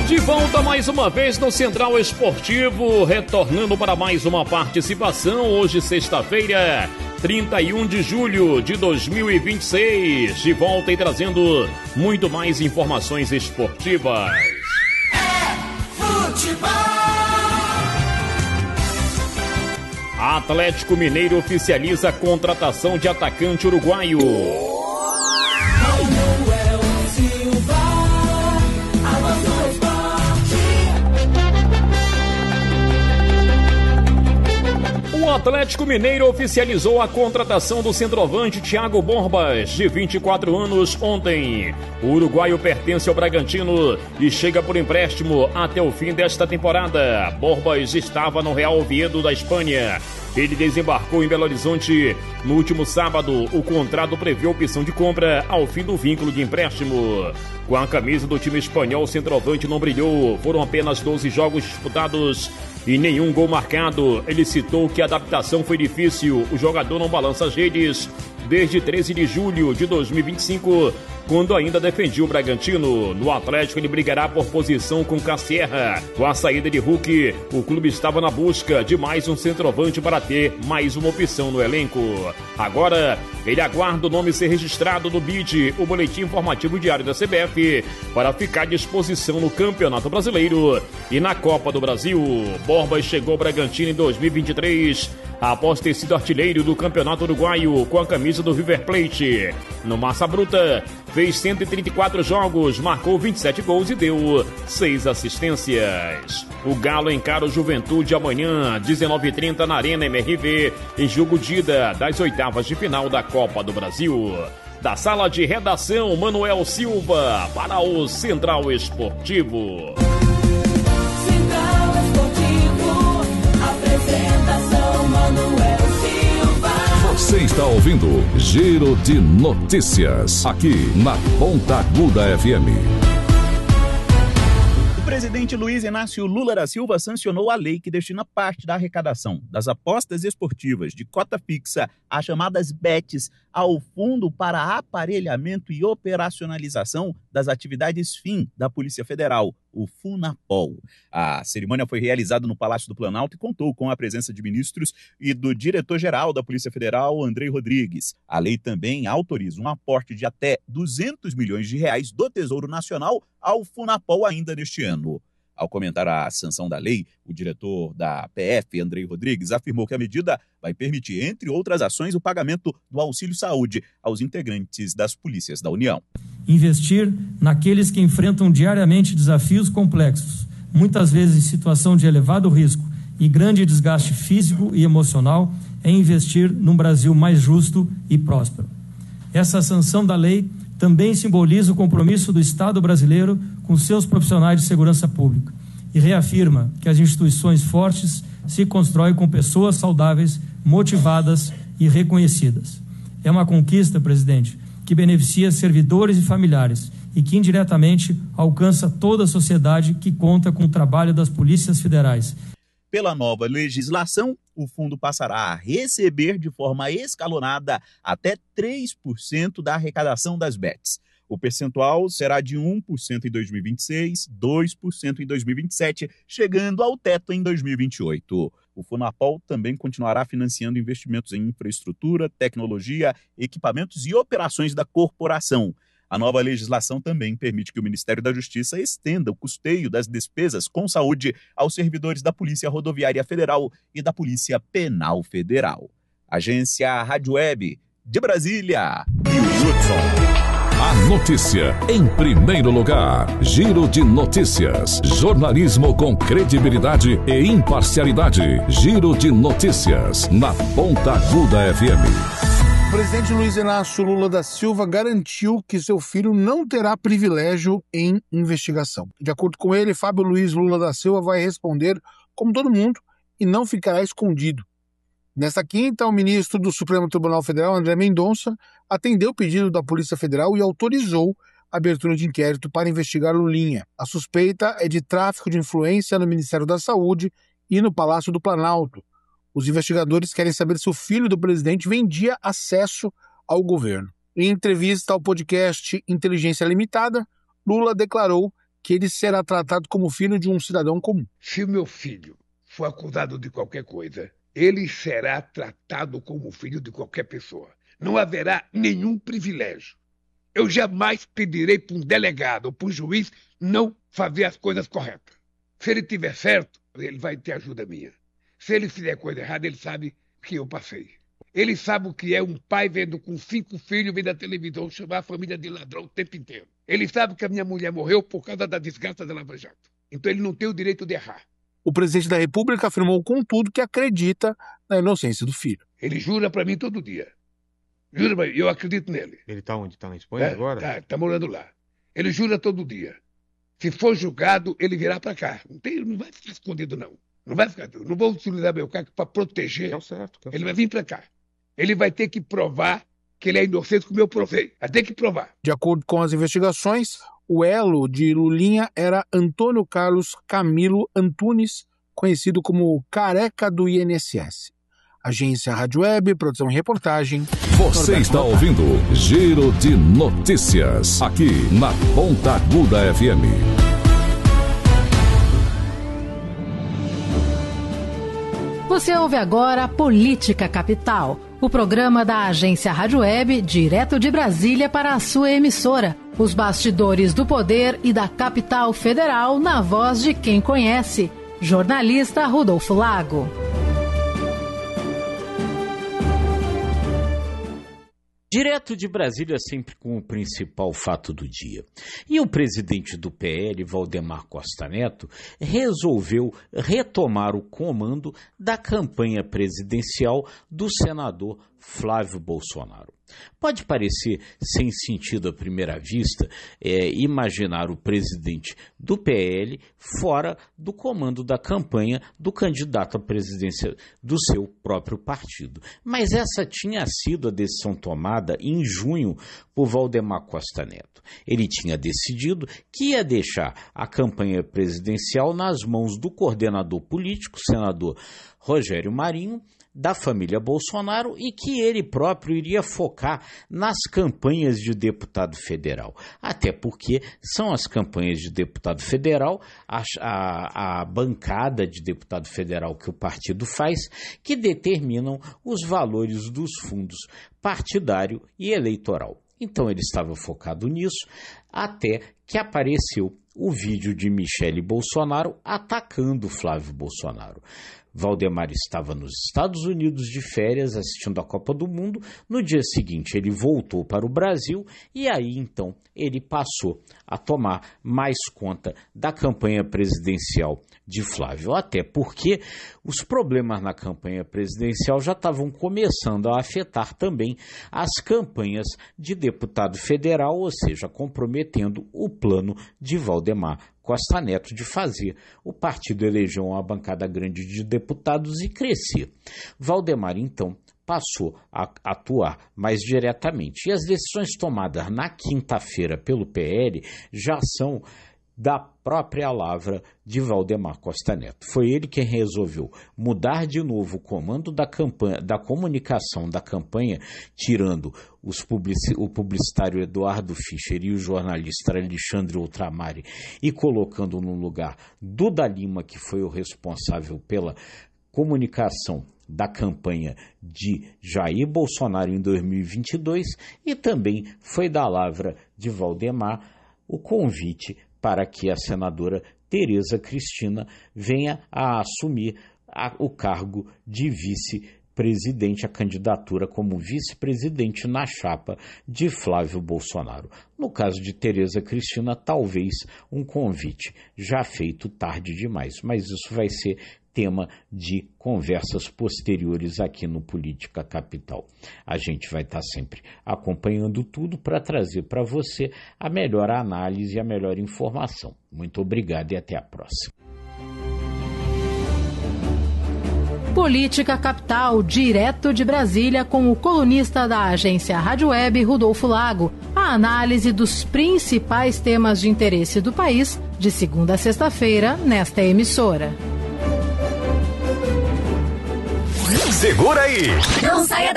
De volta mais uma vez no Central Esportivo, retornando para mais uma participação. Hoje, sexta-feira, 31 de julho de 2026. De volta e trazendo muito mais informações esportivas. Futebol! Atlético Mineiro oficializa a contratação de atacante uruguaio. O Atlético Mineiro oficializou a contratação do centroavante Thiago Borbas, de 24 anos, ontem. O uruguaio pertence ao Bragantino e chega por empréstimo até o fim desta temporada. Borbas estava no Real Oviedo da Espanha. Ele desembarcou em Belo Horizonte no último sábado. O contrato prevê opção de compra ao fim do vínculo de empréstimo. Com a camisa do time espanhol, o centroavante não brilhou. Foram apenas 12 jogos disputados e nenhum gol marcado. Ele citou que a adaptação foi difícil. O jogador não balança as redes desde 13 de julho de 2025, quando ainda defendia o Bragantino. No Atlético, ele brigará por posição com Cassierra. Com a saída de Hulk, o clube estava na busca de mais um centroavante para ter mais uma opção no elenco. Agora, ele aguarda o nome ser registrado no BID, o Boletim Informativo Diário da CBF, para ficar à disposição no Campeonato Brasileiro e na Copa do Brasil. Borbas chegou ao Bragantino em 2023, após ter sido artilheiro do Campeonato Uruguaio com a camisa do River Plate. No Massa Bruta, fez 134 jogos, marcou 27 gols e deu 6 assistências. O Galo encara o Juventude amanhã, 19h30, na Arena MRV, em jogo de ida das oitavas de final da Copa do Brasil. Da sala de redação, Manuel Silva, para o Central Esportivo. Central Esportivo, apresentação Manuel Silva. Você está ouvindo Giro de Notícias, aqui na Ponta Aguda FM. O presidente Luiz Inácio Lula da Silva sancionou a lei que destina parte da arrecadação das apostas esportivas de cota fixa, as chamadas BETs, ao Fundo para Aparelhamento e Operacionalização das Atividades FIM da Polícia Federal, o FUNAPOL. A cerimônia foi realizada no Palácio do Planalto e contou com a presença de ministros e do diretor-geral da Polícia Federal, Andrei Rodrigues. A lei também autoriza um aporte de até 200 milhões de reais do Tesouro Nacional ao FUNAPOL ainda neste ano. Ao comentar a sanção da lei, o diretor da PF, Andrei Rodrigues, afirmou que a medida vai permitir, entre outras ações, o pagamento do auxílio saúde aos integrantes das polícias da União. Investir naqueles que enfrentam diariamente desafios complexos, muitas vezes em situação de elevado risco e grande desgaste físico e emocional, é investir num Brasil mais justo e próspero. Essa sanção da lei também simboliza o compromisso do Estado brasileiro com seus profissionais de segurança pública e reafirma que as instituições fortes se constroem com pessoas saudáveis, motivadas e reconhecidas. É uma conquista, presidente, que beneficia servidores e familiares e que indiretamente alcança toda a sociedade que conta com o trabalho das polícias federais. Pela nova legislação, o fundo passará a receber de forma escalonada até 3% da arrecadação das BETs. O percentual será de 1% em 2026, 2% em 2027, chegando ao teto em 2028. O FUNAPOL também continuará financiando investimentos em infraestrutura, tecnologia, equipamentos e operações da corporação. A nova legislação também permite que o Ministério da Justiça estenda o custeio das despesas com saúde aos servidores da Polícia Rodoviária Federal e da Polícia Penal Federal. Agência Rádio Web de Brasília, Hudson. A notícia em primeiro lugar. Giro de Notícias. Jornalismo com credibilidade e imparcialidade. Giro de Notícias na Ponta Aguda FM. O presidente Luiz Inácio Lula da Silva garantiu que seu filho não terá privilégio em investigação. De acordo com ele, Fábio Luiz Lula da Silva vai responder como todo mundo e não ficará escondido. Nesta quinta, o ministro do Supremo Tribunal Federal, André Mendonça, atendeu o pedido da Polícia Federal e autorizou a abertura de inquérito para investigar Lulinha. A suspeita é de tráfico de influência no Ministério da Saúde e no Palácio do Planalto. Os investigadores querem saber se o filho do presidente vendia acesso ao governo. Em entrevista ao podcast Inteligência Limitada, Lula declarou que ele será tratado como filho de um cidadão comum. Se o meu filho for acusado de qualquer coisa, ele será tratado como filho de qualquer pessoa. Não haverá nenhum privilégio. Eu jamais pedirei para um delegado ou para um juiz não fazer as coisas corretas. Se ele tiver certo, ele vai ter ajuda minha. Se ele fizer coisa errada, ele sabe que eu passei. Ele sabe o que é um pai vendo com 5 filhos, vendo a televisão, chamar a família de ladrão o tempo inteiro. Ele sabe que a minha mulher morreu por causa da desgraça da Lava Jato. Então ele não tem o direito de errar. O presidente da República afirmou, contudo, que acredita na inocência do filho. Ele jura para mim todo dia. Jura pra mim, eu acredito nele. Ele está onde? Está na Espanha agora? Tá morando lá. Ele jura todo dia. Se for julgado, ele virá para cá. Não vai ficar escondido, não. Não vai ficar. Não vou utilizar meu cargo para proteger. Ele vai vir para cá. Ele vai ter que provar que ele é inocente como eu provei. Vai ter que provar. De acordo com as investigações, o elo de Lulinha era Antônio Carlos Camilo Antunes, conhecido como Careca do INSS. Agência Rádio Web, produção e reportagem. Você está ouvindo Giro de Notícias, aqui na Ponta Aguda FM. Você ouve agora Política Capital, o programa da Agência Rádio Web, direto de Brasília para a sua emissora. Os bastidores do poder e da capital federal na voz de quem conhece. Jornalista Rodolfo Lago. Direto de Brasília, sempre com o principal fato do dia. E o presidente do PL, Valdemar Costa Neto, resolveu retomar o comando da campanha presidencial do senador Flávio Bolsonaro. Pode parecer sem sentido à primeira vista imaginar o presidente do PL fora do comando da campanha do candidato à presidência do seu próprio partido. Mas essa tinha sido a decisão tomada em junho por Valdemar Costa Neto. Ele tinha decidido que ia deixar a campanha presidencial nas mãos do coordenador político, senador Rogério Marinho, da família Bolsonaro, e que ele próprio iria focar nas campanhas de deputado federal. Até porque são as campanhas de deputado federal, a bancada de deputado federal que o partido faz, que determinam os valores dos fundos partidário e eleitoral. Então ele estava focado nisso, até que apareceu o vídeo de Michele Bolsonaro atacando Flávio Bolsonaro. Valdemar estava nos Estados Unidos de férias assistindo a Copa do Mundo. No dia seguinte ele voltou para o Brasil e aí então ele passou a tomar mais conta da campanha presidencial de Flávio. Até porque os problemas na campanha presidencial já estavam começando a afetar também as campanhas de deputado federal, ou seja, comprometendo o plano de Valdemar Costa Neto de fazer o partido eleger uma bancada grande de deputados e crescer. Valdemar, então, passou a atuar mais diretamente. E as decisões tomadas na quinta-feira pelo PL já são da própria lavra de Valdemar Costa Neto. Foi ele quem resolveu mudar de novo o comando da campanha, da comunicação da campanha, tirando o publicitário Eduardo Fischer e o jornalista Alexandre Outramari e colocando no lugar Duda Lima, que foi o responsável pela comunicação da campanha de Jair Bolsonaro em 2022, e também foi da lavra de Valdemar o convite para que a senadora Tereza Cristina venha a assumir o cargo de vice-presidente, a candidatura como vice-presidente na chapa de Flávio Bolsonaro. No caso de Tereza Cristina, talvez um convite já feito tarde demais, mas isso vai ser tema de conversas posteriores aqui no Política Capital. A gente vai estar sempre acompanhando tudo para trazer para você a melhor análise e a melhor informação. Muito obrigado e até a próxima. Política Capital, direto de Brasília, com o colunista da agência Rádio Web, Rodolfo Lago. A análise dos principais temas de interesse do país, de segunda a sexta-feira, nesta emissora. Segura aí! Não saia daí!